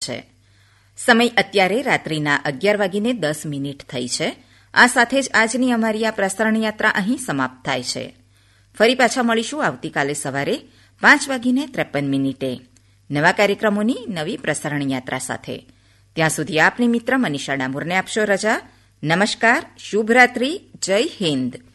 છે. સમય અત્યારે રાત્રિના 11:10 થઈ છે. આ સાથે જ આજની અમારી આ પ્રસારણ યાત્રા અહીં સમાપ્ત થાય છે. ફરી પાછા મળીશું આવતીકાલે સવારે 5:53 નવા કાર્યક્રમોની નવી પ્રસારણ યાત્રા સાથે. ત્યાં સુધી આપની મિત્ર મનીષા ડામોરને આપશો રજા. નમસ્કાર, શુભરાત્રી, જય હિન્દ.